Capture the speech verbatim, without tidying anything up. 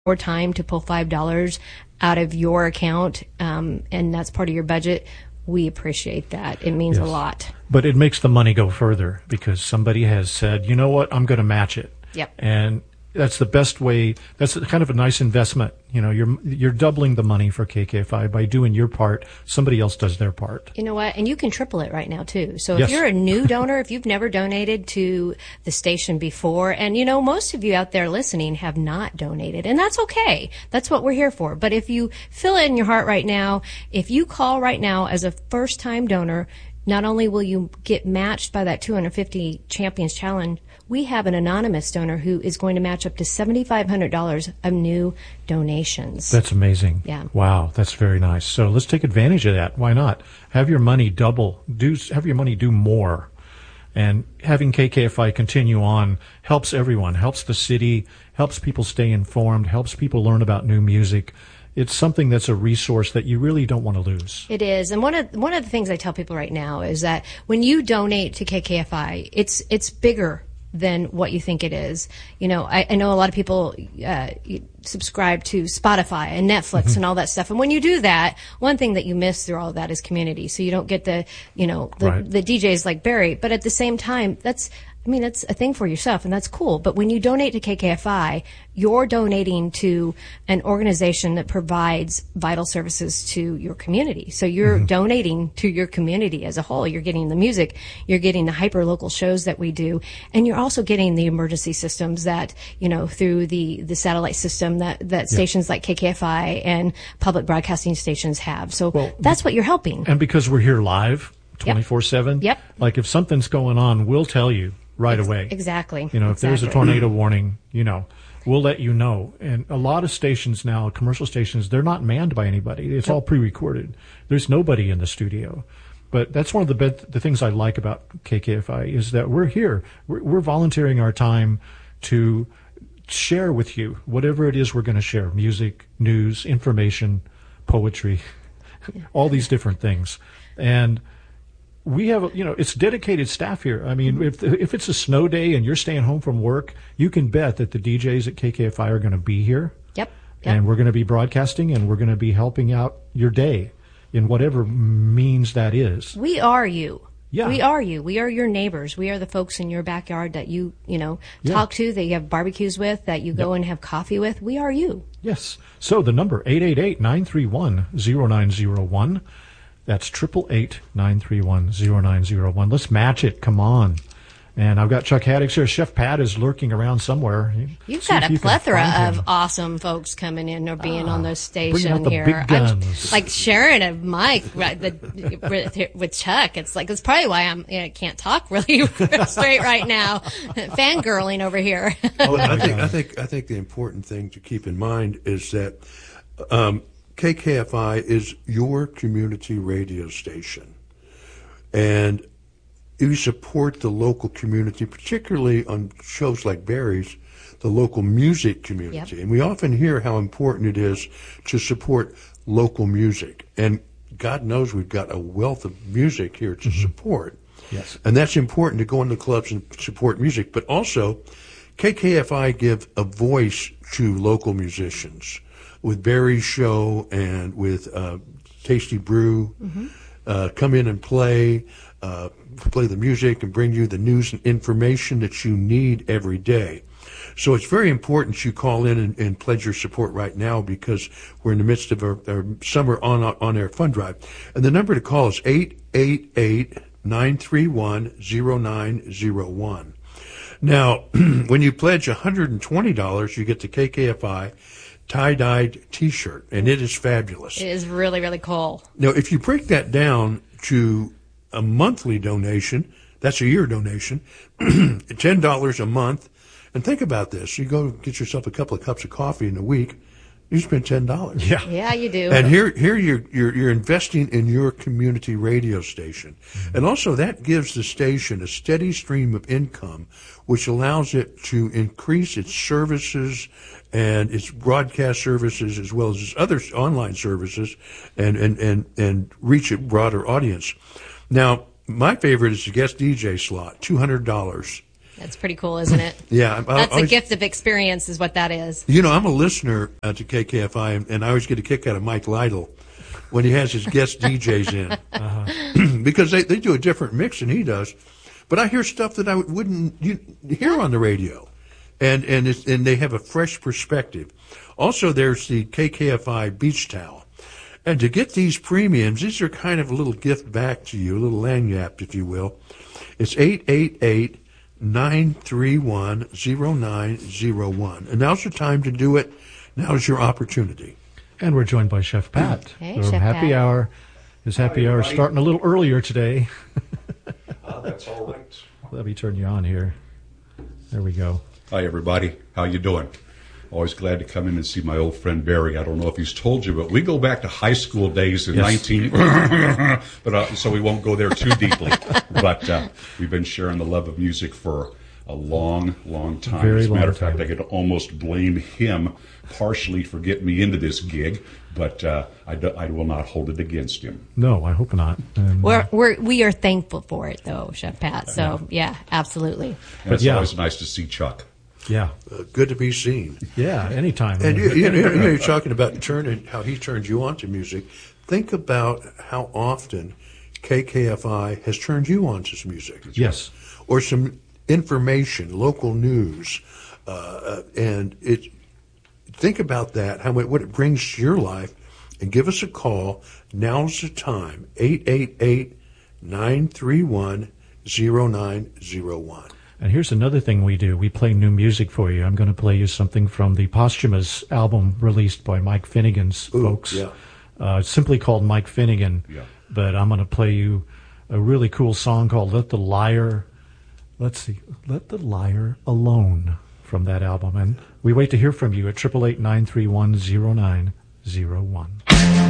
more time to pull five dollars out of your account, um, and that's part of your budget, we appreciate that. It means yes. a lot. But it makes the money go further because somebody has said, you know what, I'm going to match it. Yep. And that's the best way. That's kind of a nice investment. You know, you're you're doubling the money for K K F I by doing your part. Somebody else does their part. You know what? And you can triple it right now too. So if yes. you're a new donor, if you've never donated to the station before, and you know, most of you out there listening have not donated, and that's okay. That's what we're here for. But if you feel it in your heart right now, if you call right now as a first-time donor, not only will you get matched by that two hundred fifty Champions Challenge, we have an anonymous donor who is going to match up to seven thousand five hundred dollars of new donations. That's amazing. Yeah. Wow, that's very nice. So let's take advantage of that. Why not? Have your money double. Do have your money do more. And having K K F I continue on helps everyone, helps the city, helps people stay informed, helps people learn about new music. It's something that's a resource that you really don't want to lose. It is. And one of one of the things I tell people right now is that when you donate to K K F I, it's it's bigger than what you think it is. You know, I, I know a lot of people uh, subscribe to Spotify and Netflix mm-hmm. and all that stuff. And when you do that, one thing that you miss through all of that is community. So you don't get the, you know, the, right. the D Js like Barry. But at the same time, that's, I mean, that's a thing for yourself, and that's cool. But when you donate to K K F I, you're donating to an organization that provides vital services to your community. So you're mm-hmm. donating to your community as a whole. You're getting the music, you're getting the hyper-local shows that we do, and you're also getting the emergency systems that, you know, through the, the satellite system that, that yeah. stations like K K F I and public broadcasting stations have. So well, that's what you're helping. And because we're here live twenty-four seven, yep. like if something's going on, we'll tell you right Ex- away. Exactly. You know, if exactly. there's a tornado warning, you know, we'll let you know. And a lot of stations now, commercial stations, they're not manned by anybody. It's nope. all pre-recorded. There's nobody in the studio. But that's one of the be- the things I like about K K F I is that we're here. We're, we're volunteering our time to share with you whatever it is we're going to share: music, news, information, poetry, yeah. all these different things. And we have, you know, it's dedicated staff here. I mean, if if it's a snow day and you're staying home from work, you can bet that the D Js at K K F I are going to be here. Yep. yep. And we're going to be broadcasting, and we're going to be helping out your day in whatever means that is. We are you. Yeah. We are you. We are your neighbors. We are the folks in your backyard that you, you know, yeah. talk to, that you have barbecues with, that you go yep. and have coffee with. We are you. Yes. So the number, eight eight eight, nine three one, zero nine zero one. That's eight eight eight, nine three one, zero nine zero one. Let's match it. Come on. And I've got Chuck Haddix here. Chef Pat is lurking around somewhere. You've See got a you plethora of awesome folks coming in or being ah, on the station the here. Big guns. I'm like sharing a mic right, the, with, with Chuck. It's like, that's probably why I'm, you know, can't talk really straight right now. Fangirling over here. Oh, I think, I think, I think the important thing to keep in mind is that, um, K K F I is your community radio station, and you support the local community, particularly on shows like Barry's, the local music community. Yep. And we often hear how important it is to support local music. And God knows we've got a wealth of music here to mm-hmm. support. Yes. And that's important to go into clubs and support music. But also, K K F I give a voice to local musicians. With Barry's show and with uh, Tasty Brew, mm-hmm. uh, come in and play, uh, play the music and bring you the news and information that you need every day. So it's very important you call in and, and pledge your support right now because we're in the midst of our, our summer on on air fund drive. And the number to call is eight eight eight, nine three one, zero nine zero one. Now, when you pledge one hundred twenty dollars, you get the K K F I tie-dyed T-shirt, and it is fabulous. It is really, really cool. Now, if you break that down to a monthly donation, that's a year donation, ten dollars a month, and think about this. You go get yourself a couple of cups of coffee in a week, you spend ten dollars. Yeah. Yeah, you do. And here here you're, you're, you're investing in your community radio station. Mm-hmm. And also that gives the station a steady stream of income, which allows it to increase its services and its broadcast services as well as its other online services and, and, and, and reach a broader audience. Now, my favorite is the guest D J slot, two hundred dollars. That's pretty cool, isn't it? Yeah. I, That's I, I a gift of experience is what that is. You know, I'm a listener uh, to K K F I, and, and I always get a kick out of Mike Lytle when he has his guest D Js in. Uh-huh. Because they, they do a different mix than he does. But I hear stuff that I wouldn't you, hear on the radio. And and, it's, and they have a fresh perspective. Also, there's the K K F I beach towel. And to get these premiums, these are kind of a little gift back to you, a little lanyard, if you will. It's eight eight eight, nine three one, zero nine zero one. And now's the time to do it. Now's your opportunity. And we're joined by Chef Pat. Hey, So Chef happy Pat. hour. His happy hour is starting a little earlier today. Uh, that's all right. Let me turn you on here. There we go. Hi, everybody. How you doing? Always glad to come in and see my old friend Barry. I don't know if he's told you, but we go back to high school days in Yes. nineteen. but uh, so we won't go there too deeply. But uh, we've been sharing the love of music for a long, long time. Very As a matter long of fact, time. I could almost blame him partially for getting me into this gig, but uh, I, do, I will not hold it against him. No, I hope not. And, We're, we're, we are thankful for it, though, Chef Pat. So, yeah, absolutely. And it's yeah. always nice to see Chuck. yeah. Uh, good to be seen. Yeah, anytime. And you, you, you know, you're talking about turning how he turned you on to music. Think about how often K K F I has turned you on to some music. Yes. Or some information, local news, uh, and it. Think about that, how it, what it brings to your life, and give us a call. Now's the time, eight eight eight, nine three one, zero nine zero one. And here's another thing we do. We play new music for you. I'm going to play you something from the posthumous album released by Mike Finnegan's Ooh, folks. yeah. Uh, it's simply called Mike Finnegan. Yeah. But I'm going to play you a really cool song called Let the Liar, let's see, Let the Liar Alone from that album. And we wait to hear from you at eight eight eight, nine three one, zero nine zero one.